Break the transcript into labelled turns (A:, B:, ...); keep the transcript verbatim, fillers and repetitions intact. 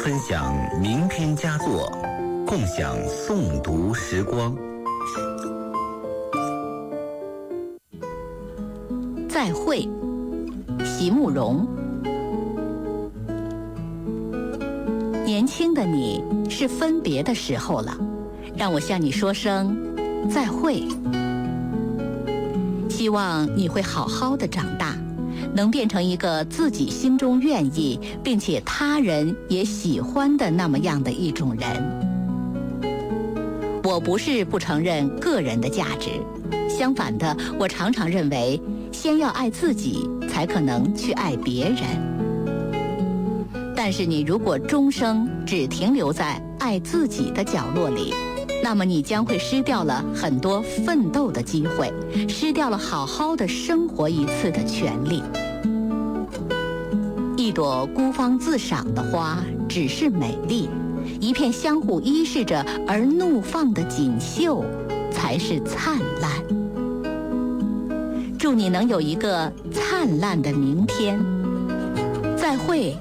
A: 分享名篇佳作，共享诵读时光。
B: 再会，席慕容。年轻的你是分别的时候了，让我向你说声再会。希望你会好好的长大，能变成一个自己心中愿意，并且他人也喜欢的那么样的一种人。我不是不承认个人的价值，相反的，我常常认为，先要爱自己，才可能去爱别人。但是你如果终生只停留在爱自己的角落里，那么你将会失掉了很多奋斗的机会，失掉了好好的生活一次的权利。一朵孤芳自赏的花只是美丽，一片相互依视着而怒放的锦绣才是灿烂。祝你能有一个灿烂的明天。再会，